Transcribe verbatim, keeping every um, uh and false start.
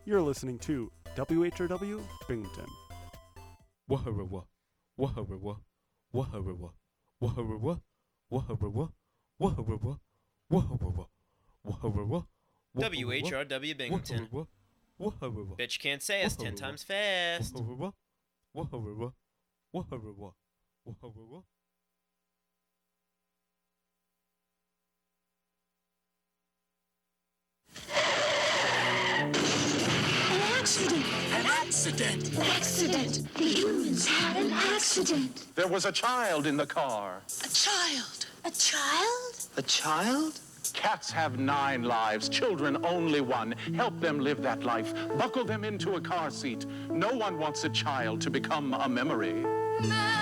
You're listening to W H R W Binghamton. Waharawa, waharawa, waharawa, waharawa, waharawa, waharawa, waharawa, waharawa. W H R W Binghamton. Waharawa. Bet you can't say us ten times fast. Waharawa, waharawa, waharawa, waharawa. Accident! An accident! Accident! The humans had an accident! There was a child in the car. A child! A child? A child? Cats have nine lives, children only one. Help them live that life. Buckle them into a car seat. No one wants a child to become a memory.